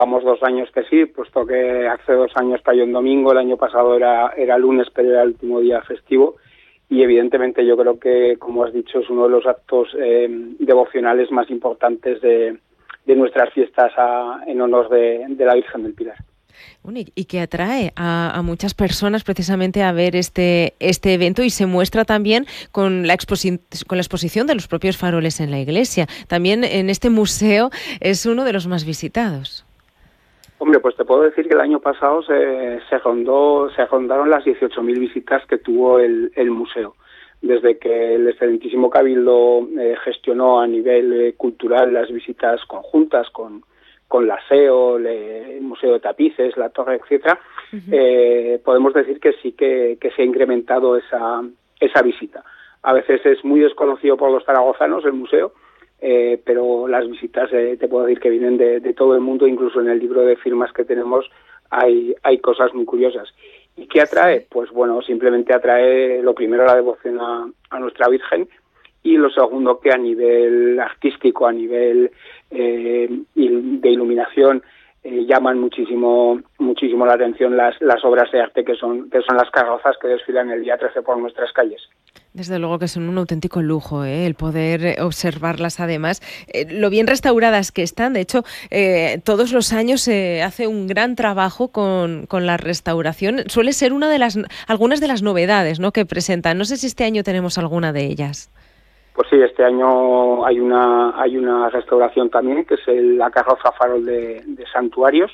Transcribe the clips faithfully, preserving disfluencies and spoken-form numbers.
Vamos dos años que sí, puesto que hace dos años cayó en domingo, el año pasado era, era lunes, pero era el último día festivo. Y evidentemente yo creo que, como has dicho, es uno de los actos eh, devocionales más importantes de, de nuestras fiestas a, en honor de, de la Virgen del Pilar. Bueno, y que atrae a, a muchas personas precisamente a ver este este evento, y se muestra también con la, exposi- con la exposición de los propios faroles en la iglesia. También en este museo es uno de los más visitados. Hombre, pues te puedo decir que el año pasado se, se rondó, se rondaron las dieciocho mil visitas que tuvo el, el museo. Desde que el excelentísimo Cabildo eh, gestionó a nivel eh, cultural las visitas conjuntas con, con la S E O, le, el Museo de Tapices, la Torre, etcétera, uh-huh. eh, podemos decir que sí que, que se ha incrementado esa, esa visita. A veces es muy desconocido por los zaragozanos el museo, Eh, pero las visitas eh, te puedo decir que vienen de, de todo el mundo, incluso en el libro de firmas que tenemos hay, hay cosas muy curiosas. ¿Y qué atrae? Pues bueno, simplemente atrae lo primero la devoción a, a nuestra Virgen, y lo segundo que a nivel artístico, a nivel eh, de iluminación, eh, llaman muchísimo muchísimo la atención las, las obras de arte que son, que son las carrozas que desfilan el día trece por nuestras calles. Desde luego que son un auténtico lujo, ¿eh? El poder observarlas además, eh, lo bien restauradas que están. De hecho, eh, todos los años se eh, hace un gran trabajo con, con la restauración. Suele ser una de las algunas de las novedades, ¿no?, que presentan. No sé si este año tenemos alguna de ellas. Pues sí, este año hay una hay una restauración también, que es el, la carroza farol de, de Santuarios.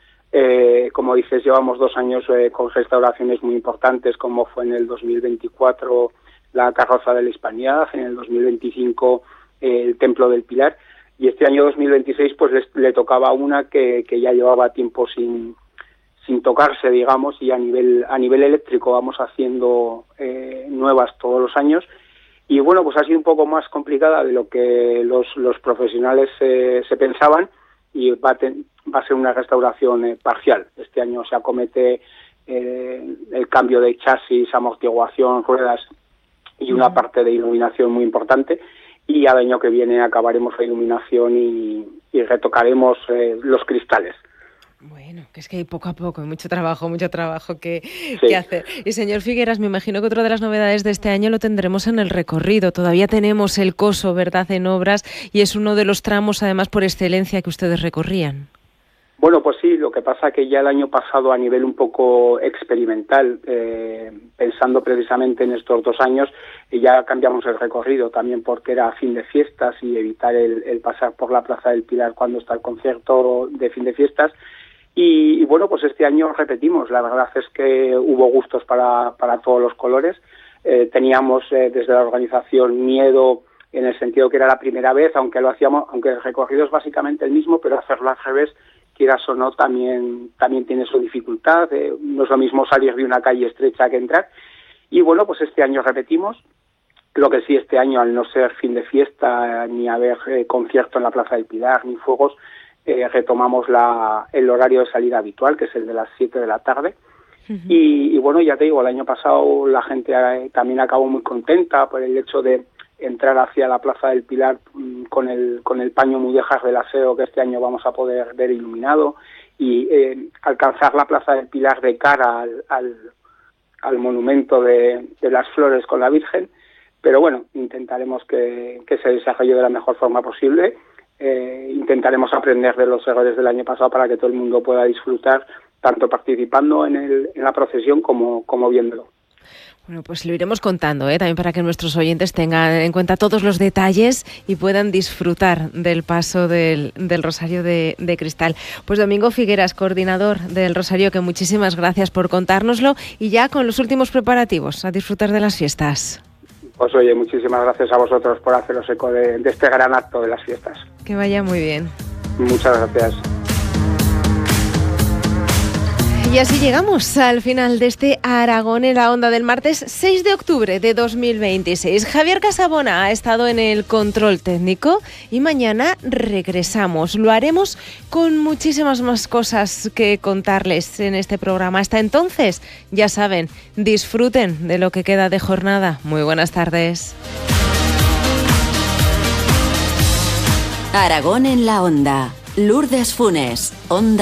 Eh, como dices, llevamos dos años eh, con restauraciones muy importantes, como fue en el dos mil veinticuatro la carroza de la Hispanidad, en el dos mil veinticinco eh, el Templo del Pilar, y este año dos mil veintiséis pues le, le tocaba una que, que ya llevaba tiempo sin sin tocarse, digamos, y a nivel a nivel eléctrico vamos haciendo eh, nuevas todos los años. Y bueno, pues ha sido un poco más complicada de lo que los, los profesionales eh, se pensaban, y va a, ten, va a ser una restauración eh, parcial. Este año se acomete eh, el cambio de chasis, amortiguación, ruedas y una uh-huh. parte de iluminación muy importante, y al año que viene acabaremos la iluminación y, y retocaremos eh, los cristales. Bueno, que es que hay poco a poco, hay mucho trabajo, mucho trabajo que, sí. que hacer. Y señor Figueras, me imagino que otra de las novedades de este año lo tendremos en el recorrido. Todavía tenemos el Coso, ¿verdad?, en obras, y es uno de los tramos, además, por excelencia que ustedes recorrían. Bueno, pues sí, lo que pasa que ya el año pasado, a nivel un poco experimental, eh, pensando precisamente en estos dos años, ya cambiamos el recorrido también porque era fin de fiestas y evitar el, el pasar por la Plaza del Pilar cuando está el concierto de fin de fiestas. Y, y bueno, pues este año repetimos. La verdad es que hubo gustos para, para todos los colores. Eh, teníamos eh, desde la organización miedo en el sentido que era la primera vez, aunque lo hacíamos, aunque el recorrido es básicamente el mismo, pero hacerlo al revés, quieras o no, también, también tiene su dificultad. Eh, no es lo mismo salir de una calle estrecha que entrar. Y bueno, pues este año repetimos. Lo que sí, este año, al no ser fin de fiesta, ni haber eh, concierto en la Plaza del Pilar, ni fuegos, Eh, retomamos la, el horario de salida habitual, que es el de las siete de la tarde. Uh-huh. Y, y bueno, ya te digo, el año pasado la gente eh, también acabó muy contenta por el hecho de entrar hacia la Plaza del Pilar mmm, con el con el paño mudéjar del aseo, que este año vamos a poder ver iluminado, y eh, alcanzar la Plaza del Pilar de cara al, al, al monumento de, de las flores con la Virgen. Pero bueno, intentaremos que, que se desarrolle de la mejor forma posible. Eh, intentaremos aprender de los errores del año pasado para que todo el mundo pueda disfrutar, tanto participando en, el, en la procesión como, como viéndolo. Bueno, pues lo iremos contando, ¿eh? También para que nuestros oyentes tengan en cuenta todos los detalles y puedan disfrutar del paso del, del Rosario de, de Cristal. Pues Domingo Figueras, coordinador del Rosario, que muchísimas gracias por contárnoslo, y ya con los últimos preparativos a disfrutar de las fiestas. Pues oye, muchísimas gracias a vosotros por haceros eco de, de este gran acto de las fiestas. Que vaya muy bien. Muchas gracias. Y así llegamos al final de este Aragón en la Onda del martes seis de octubre de dos mil veintiséis. Javier Casabona ha estado en el control técnico y mañana regresamos. Lo haremos con muchísimas más cosas que contarles en este programa. Hasta entonces, ya saben, disfruten de lo que queda de jornada. Muy buenas tardes. Aragón en la Onda. Lourdes Funes, Onda